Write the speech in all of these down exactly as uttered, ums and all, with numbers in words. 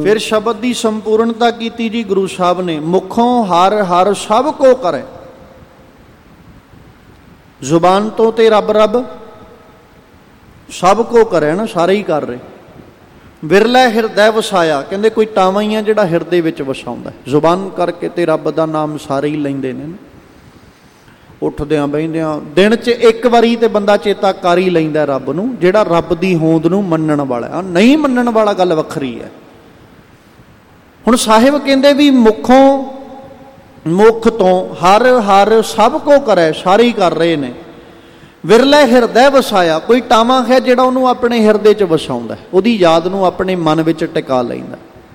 फिर शब्द की संपूर्णता की जी गुरु साहब ने। मुखों हर हर सब को करे, जुबान तो ते रब रब सब को करे ना, सारे ही कर रहे। विरला हिरदै वसाया, कहते कोई टावा ही है जिहड़ा हिरदे विच वसाउंदा। जुबान करके ते रब दा नाम सारे ही लैंदे ने, उठद्या बहिंद्या दिन च एक वारी ते बंदा चेता कर ही लैंदा रब नूं, जिहड़ा रब दी होंद नूं मन्नण वाला। नहीं मन्नण वाला गल वखरी है। हुण साहिब कहंदे भी मुखों मुख तो हर हर सब को करे, सारे ही कर रहे ने। विरला हिरदै वसाया, कोई टावा है जिहड़ा उहनूं अपने हिरदे च वसाउंदा, उहदी याद नूं अपने मन विच टिका लैंदा।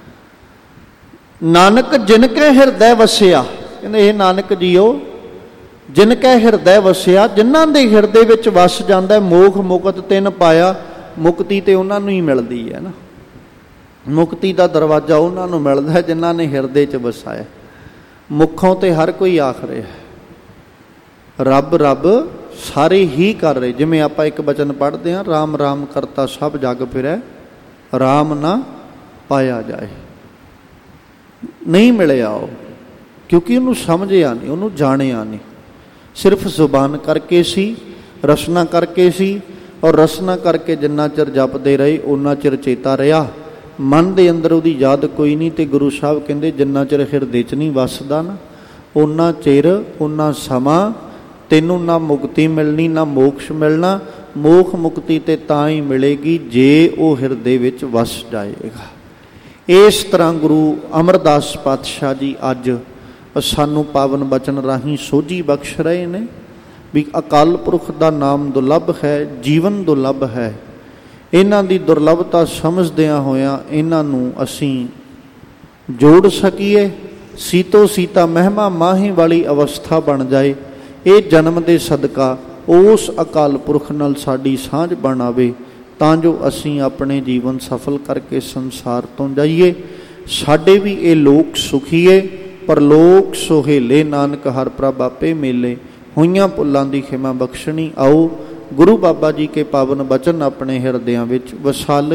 नानक जिनके हिरदै वसिया, कहंदे हे नानक जीओ जिनके हिरदै वसिया, जिन्हां दे हिरदे विच वस जांदा मोख मुकत तिन पाया। मुक्ति ते उन्हां नूं ही मिलदी है ना, मुक्ति का दरवाजा उन्हां नूं मिलदा है जिन्हां ने हिरदे च वसाया। मुखों ते हर कोई आख रहा है रब रब, सारे ही कर रहे। जिवें आपां एक वचन पढ़ते हैं, राम राम करता सब जग फिरै, राम ना पाया जाए। नहीं मिलिया वो, क्योंकि उन्होंने समझिया नहीं, उन्होंने जानिया नहीं। सिर्फ जुबान करके सी, रसना करके सी, और रसना करके जिन्ना चिर जपते रहे उन्ना चिर चेता रहा। मन के अंदर उहदी याद कोई नहीं। तो गुरु साहब कहते जिन्ना चिर हिरदे च नहीं वसदा ना, उन्ना चिर उन्ना समा तैनूं ना मुक्ति मिलनी ना मोक्ष मिलना। मोख मुक्ति ते तां ही मिलेगी जे वो हिरदे विच वस जाएगा। इस तरह गुरु अमरदास पातशाह जी अज सानू पावन बचन राही सोझी बख्श रहे ने भी अकाल पुरख का नाम दुर्लभ है, जीवन दुर्लभ है। इन्हां दी दुर्लभता समझदियां होया इन्हां नूं असीं जोड़ सकीए, सीतो सीता महिमा माही वाली अवस्था बन जाए। ये जन्म दे सदका उस अकाल पुरख नाल साडी सांझ बन आवे, तां जो असीं अपने जीवन सफल करके संसार तो जाइए। साडे भी ये लोक सुखीए, परलोक सोहेले, नानक हर प्रभ आपे मेले। होइयां भुल्लां दी खिमा बख्शणी। आओ गुरु बाबा जी के पावन बचन अपने हिरदियां विच वसा